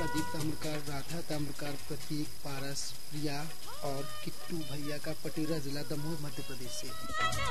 प्रदीप ताम्रकार, राधा ताम्रकार, प्रतीक, पारस, प्रिया और किट्टू भैया का पटियाला जिला दमोह मध्य प्रदेश से।